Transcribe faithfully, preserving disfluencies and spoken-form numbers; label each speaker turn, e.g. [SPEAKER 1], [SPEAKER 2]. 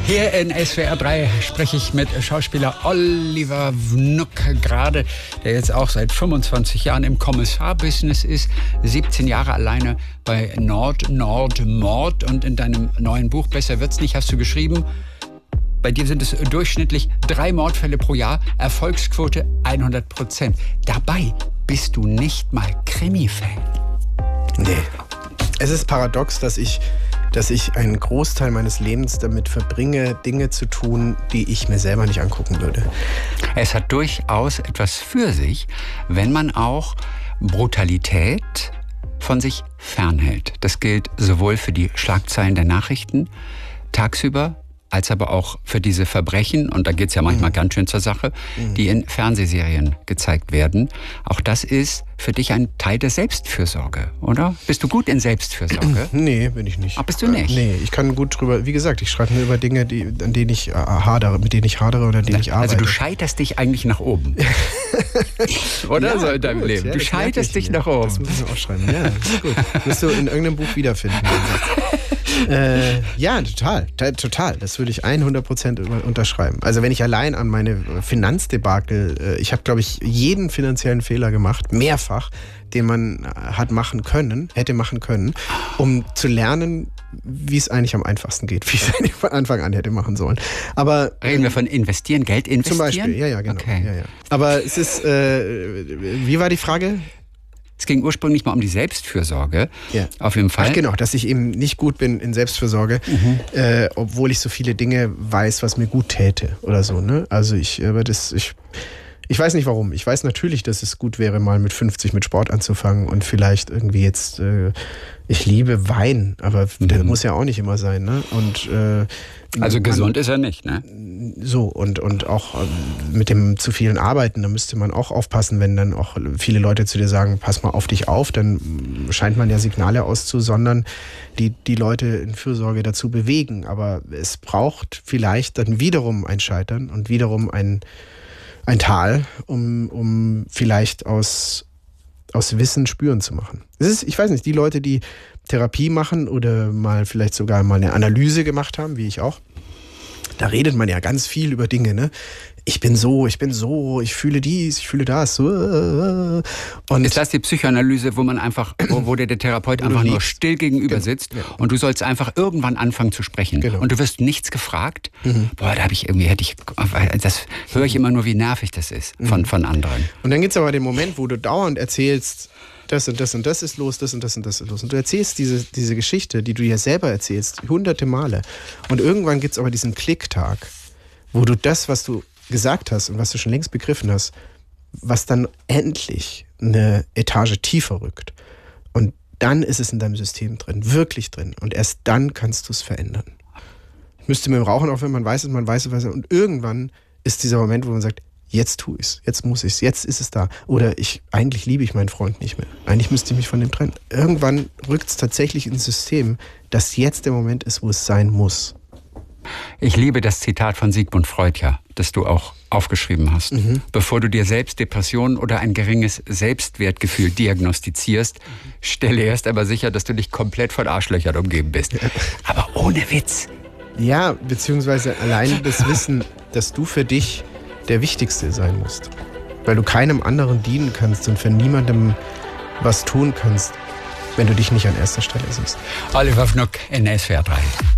[SPEAKER 1] Hier in S W R drei spreche ich mit Schauspieler Oliver Wnuck gerade, der jetzt auch seit fünfundzwanzig Jahren im Kommissarbusiness ist, siebzehn Jahre alleine bei Nord Nord Mord. Und in deinem neuen Buch Besser wird's nicht hast du geschrieben, bei dir sind es durchschnittlich drei Mordfälle pro Jahr, Erfolgsquote hundert Prozent. Dabei bist du nicht mal Krimi-Fan.
[SPEAKER 2] Nee. Es ist paradox, dass ich, dass ich einen Großteil meines Lebens damit verbringe, Dinge zu tun, die ich mir selber nicht angucken würde.
[SPEAKER 1] Es hat durchaus etwas für sich, wenn man auch Brutalität von sich fernhält. Das gilt sowohl für die Schlagzeilen der Nachrichten tagsüber, als aber auch für diese Verbrechen, und da geht es ja manchmal mhm. ganz schön zur Sache, mhm. die in Fernsehserien gezeigt werden. Auch das ist für dich ein Teil der Selbstfürsorge, oder? Bist du gut in Selbstfürsorge?
[SPEAKER 2] Nee, bin ich nicht.
[SPEAKER 1] Ach, bist du nicht?
[SPEAKER 2] Äh, nee, ich kann gut drüber, wie gesagt, ich schreibe nur über Dinge, die, an denen ich äh, hadere, mit denen ich hadere oder an denen ich arbeite.
[SPEAKER 1] Also du scheiterst dich eigentlich nach oben. Oder ja, so in deinem gut, Leben.
[SPEAKER 2] Ja,
[SPEAKER 1] du scheiterst dich mir. nach oben.
[SPEAKER 2] Das muss ich auch schreiben. Ja, das ist gut. Wirst du in irgendeinem Buch wiederfinden. äh, ja, total, total. Das würde ich hundert Prozent unterschreiben. Also wenn ich allein an meine Finanzdebakel, äh, ich habe, glaube ich, jeden finanziellen Fehler gemacht, mehrfach, den man hat machen können, hätte machen können, um zu lernen, wie es eigentlich am einfachsten geht, wie ich es eigentlich von Anfang an hätte machen sollen. Aber
[SPEAKER 1] reden wir von investieren, Geld investieren?
[SPEAKER 2] Zum Beispiel, ja, ja, genau.
[SPEAKER 1] Okay.
[SPEAKER 2] Ja, ja. Aber es ist, äh, wie war die Frage?
[SPEAKER 1] Es ging ursprünglich mal um die Selbstfürsorge,
[SPEAKER 2] ja.
[SPEAKER 1] auf jeden Fall.
[SPEAKER 2] Ach genau, dass ich eben nicht gut bin in Selbstfürsorge, mhm. äh, obwohl ich so viele Dinge weiß, was mir gut täte oder so. Ne? Also ich, aber das, ich, ich weiß nicht warum. Ich weiß natürlich, dass es gut wäre, mal mit fünfzig mit Sport anzufangen und vielleicht irgendwie jetzt, äh, ich liebe Wein, aber mhm. das muss ja auch nicht immer sein. Ne? Und äh,
[SPEAKER 1] also gesund ist er nicht, ne?
[SPEAKER 2] So, und, und auch mit dem zu vielen Arbeiten, da müsste man auch aufpassen, wenn dann auch viele Leute zu dir sagen, pass mal auf dich auf, dann scheint man ja Signale auszusondern, die die Leute in Fürsorge dazu bewegen. Aber es braucht vielleicht dann wiederum ein Scheitern und wiederum ein, ein Tal, um, um vielleicht aus, aus Wissen spüren zu machen. Es ist, ich weiß nicht, die Leute, die Therapie machen oder mal vielleicht sogar mal eine Analyse gemacht haben, wie ich auch, da redet man ja ganz viel über Dinge, ne? Ich bin so, ich bin so, ich fühle dies, ich fühle das. Und
[SPEAKER 1] ist das die Psychoanalyse, wo man einfach, wo, wo der, der Therapeut einfach nur still gegenüber sitzt, genau. und du sollst einfach irgendwann anfangen zu sprechen. Genau. Und du wirst nichts gefragt. Mhm. Boah, da habe ich irgendwie, hätte ich, das höre ich immer nur, wie nervig das ist von, mhm. von anderen.
[SPEAKER 2] Und dann gibt es aber den Moment, wo du dauernd erzählst, das und das und das ist los, das und das und das ist los. Und du erzählst diese, diese Geschichte, die du dir selber erzählst, hunderte Male. Und irgendwann gibt es aber diesen Klicktag, wo du das, was du gesagt hast und was du schon längst begriffen hast, was dann endlich eine Etage tiefer rückt. Und dann ist es in deinem System drin, wirklich drin. Und erst dann kannst du es verändern. Ich müsste mit dem Rauchen aufhören, man weiß es, man weiß es. Und irgendwann ist dieser Moment, wo man sagt, jetzt tue ich es, jetzt muss ich es, jetzt ist es da. Oder ich, eigentlich liebe ich meinen Freund nicht mehr. Eigentlich müsste ich mich von dem trennen. Irgendwann rückt es tatsächlich ins System, dass jetzt der Moment ist, wo es sein muss.
[SPEAKER 1] Ich liebe das Zitat von Sigmund Freud, ja, das du auch aufgeschrieben hast. Mhm. Bevor du dir selbst Depressionen oder ein geringes Selbstwertgefühl diagnostizierst, mhm. stelle erst aber sicher, dass du nicht komplett von Arschlöchern umgeben bist. Aber ohne Witz.
[SPEAKER 2] Ja, beziehungsweise allein das Wissen, dass du für dich der Wichtigste sein musst. Weil du keinem anderen dienen kannst und für niemandem was tun kannst, wenn du dich nicht an erster Stelle siehst.
[SPEAKER 1] Oliver Wnuck in S W R drei.